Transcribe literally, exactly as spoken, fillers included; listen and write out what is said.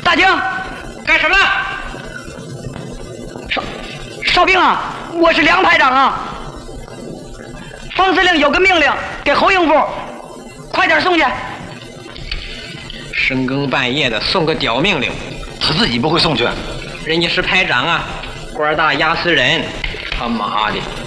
大警， 干什么？ 少哨兵啊，我是梁排长啊。方司令有个命令给侯应部，快点送去。 深更半夜的送个屌命令， 他自己不会送去。 人家是排长啊，官大压死人，他妈的！